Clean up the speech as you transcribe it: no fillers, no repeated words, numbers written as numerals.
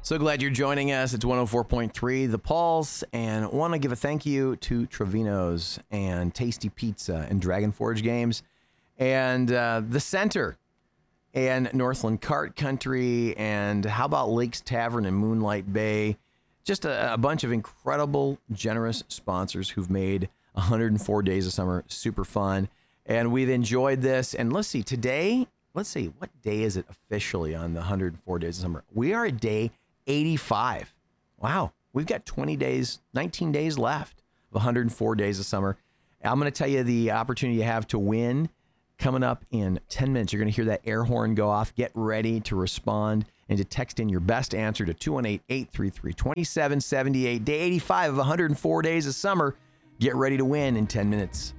So glad you're joining us. It's 104.3 The Pulse, and want to give a thank you to Trevino's and Tasty Pizza and Dragon Forge Games and the Center and Northland Kart Country, and how about Lakes Tavern and Moonlight Bay. Just a bunch of incredible, generous sponsors who've made 104 Days of Summer super fun, and we've enjoyed this. And let's see, today, let's see, what day is it officially on the 104 Days of Summer? We are at day 85. Wow. We've got 20 days, 19 days left of 104 Days of Summer. I'm going to tell you the opportunity you have to win coming up in 10 minutes. You're going to hear that air horn go off. Get ready to respond and to text in your best answer to 218-833-2778. Day 85 of 104 Days of Summer. Get ready to win in 10 minutes.